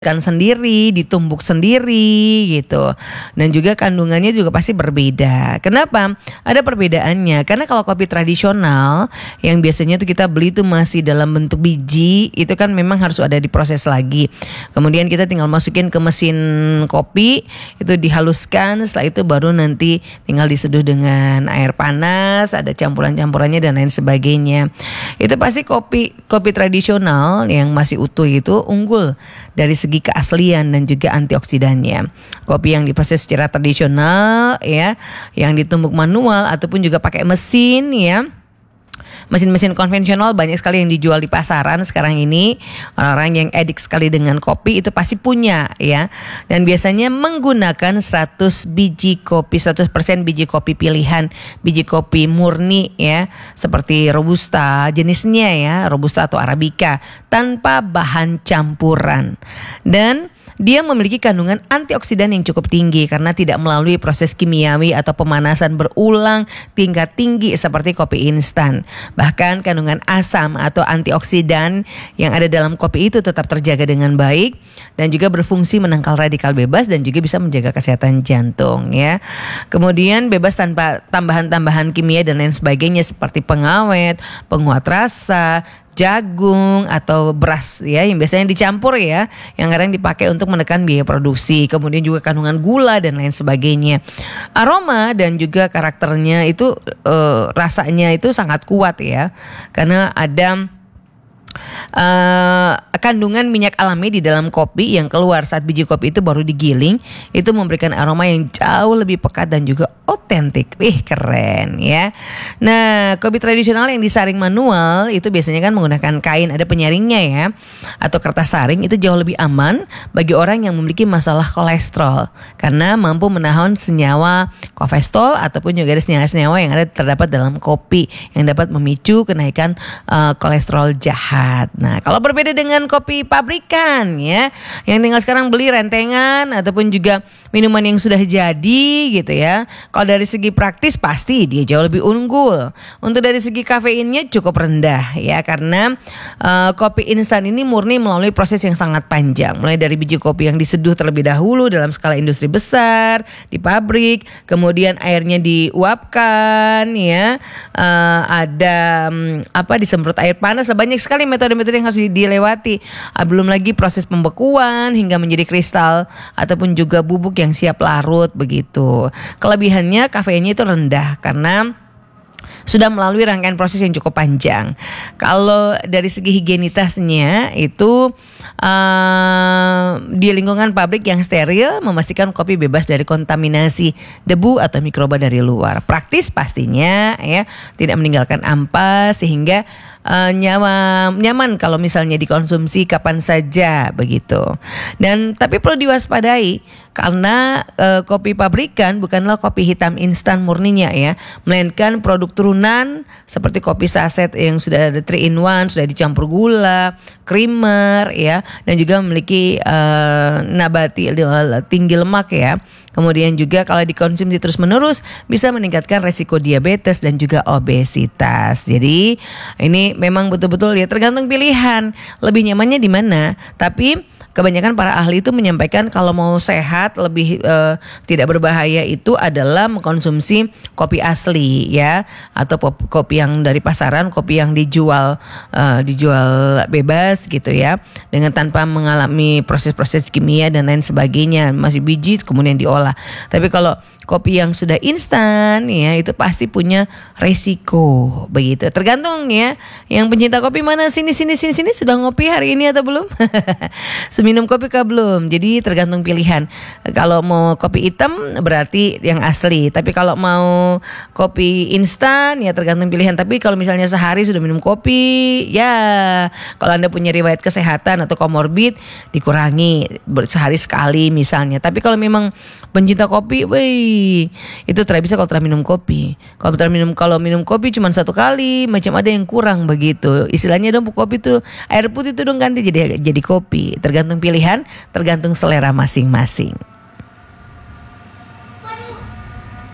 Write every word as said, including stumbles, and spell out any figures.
kan sendiri, ditumbuk sendiri gitu. Dan juga kandungannya juga pasti berbeda. Kenapa? Ada perbedaannya. Karena kalau kopi tradisional yang biasanya tuh kita beli tuh masih dalam bentuk biji, itu kan memang harus ada diproses lagi. Kemudian kita tinggal masukin ke mesin kopi, itu dihaluskan, setelah itu baru nanti tinggal diseduh dengan air panas, ada campuran-campurannya dan lain sebagainya. Itu pasti kopi kopi tradisional yang masih utuh itu unggul dari segi keaslian dan juga antioksidannya. Kopi yang diproses secara tradisional ya, yang ditumbuk manual ataupun juga pakai mesin ya. Mesin-mesin konvensional banyak sekali yang dijual di pasaran sekarang ini. Orang-orang yang edik sekali dengan kopi itu pasti punya ya. Dan biasanya menggunakan seratus biji kopi, seratus persen biji kopi pilihan, biji kopi murni ya, seperti Robusta jenisnya ya, Robusta atau Arabica, tanpa bahan campuran. Dan dia memiliki kandungan antioksidan yang cukup tinggi karena tidak melalui proses kimiawi atau pemanasan berulang tingkat tinggi seperti kopi instan. Bahkan kandungan asam atau antioksidan yang ada dalam kopi itu tetap terjaga dengan baik dan juga berfungsi menangkal radikal bebas dan juga bisa menjaga kesehatan jantung ya. Kemudian bebas tanpa tambahan-tambahan kimia dan lain sebagainya seperti pengawet, penguat rasa, jagung atau beras ya, yang biasanya dicampur ya, yang kadang dipakai untuk menekan biaya produksi. Kemudian juga kandungan gula dan lain sebagainya. Aroma dan juga karakternya itu uh, rasanya itu sangat kuat ya, karena ada Uh, kandungan minyak alami di dalam kopi yang keluar saat biji kopi itu baru digiling, itu memberikan aroma yang jauh lebih pekat dan juga otentik. Wih, keren ya. Nah, kopi tradisional yang disaring manual itu biasanya kan menggunakan kain, ada penyaringnya ya, atau kertas saring. Itu jauh lebih aman bagi orang yang memiliki masalah kolesterol karena mampu menahan senyawa kofestol ataupun juga ada senyawa-senyawa yang ada terdapat dalam kopi yang dapat memicu kenaikan uh, kolesterol jahat. Nah, kalau berbeda dengan kopi pabrikan ya, yang tinggal sekarang beli rentengan ataupun juga minuman yang sudah jadi gitu ya. Kalau dari segi praktis pasti dia jauh lebih unggul. Untuk dari segi kafeinnya cukup rendah ya, karena uh, kopi instan ini murni melalui proses yang sangat panjang. Mulai dari biji kopi yang diseduh terlebih dahulu dalam skala industri besar di pabrik, kemudian airnya diuapkan ya, uh, ada um, apa disemprot air panas, banyak sekali metode-metode yang harus dilewati. Belum lagi proses pembekuan hingga menjadi kristal ataupun juga bubuk yang siap larut begitu. Kelebihannya kafeinnya itu rendah karena sudah melalui rangkaian proses yang cukup panjang. Kalau dari segi higienitasnya itu uh, di lingkungan pabrik yang steril, memastikan kopi bebas dari kontaminasi debu atau mikroba dari luar. Praktis pastinya ya, tidak meninggalkan ampas sehingga uh, nyaman, nyaman kalau misalnya dikonsumsi kapan saja begitu. Dan tapi perlu diwaspadai karena uh, kopi pabrikan bukanlah kopi hitam instan murninya ya, melainkan produk turunan seperti kopi saset yang sudah ada three in one, sudah dicampur gula, creamer ya, dan juga memiliki uh, nabati tinggi lemak ya. Kemudian juga kalau dikonsumsi terus-menerus bisa meningkatkan resiko diabetes dan juga obesitas. Jadi ini memang betul-betul ya tergantung pilihan, lebih nyamannya di mana. Tapi kebanyakan para ahli itu menyampaikan kalau mau sehat lebih uh, tidak berbahaya itu adalah mengkonsumsi kopi asli ya, atau kopi yang dari pasaran, kopi yang dijual uh, dijual bebas gitu ya, dengan tanpa mengalami proses-proses kimia dan lain sebagainya, masih biji kemudian diolah. Tapi kalau kopi yang sudah instan ya, itu pasti punya resiko begitu. Tergantung ya, yang pencinta kopi mana sini sini sini sini sudah ngopi hari ini atau belum? Seminum kopi kah belum? Jadi tergantung pilihan. Kalau mau kopi hitam berarti yang asli. Tapi kalau mau kopi instan ya tergantung pilihan. Tapi kalau misalnya sehari sudah minum kopi, ya kalau Anda punya riwayat kesehatan atau komorbid dikurangi sehari sekali misalnya. Tapi kalau memang pencinta kopi, wih, itu tidak bisa kalau telah minum kopi. Kalau telah minum kalau minum kopi cuma satu kali, macam ada yang kurang begitu. Istilahnya dong kopi tuh air putih itu dong ganti jadi jadi kopi. Tergantung pilihan, tergantung selera masing-masing.